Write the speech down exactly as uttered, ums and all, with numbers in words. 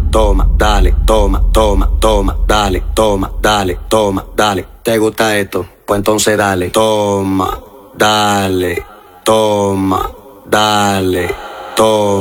toma, dale, toma, toma, toma, dale, toma, dale, toma, dale. ¿Te gusta esto? Pues entonces dale, toma, dale, toma, dale, toma.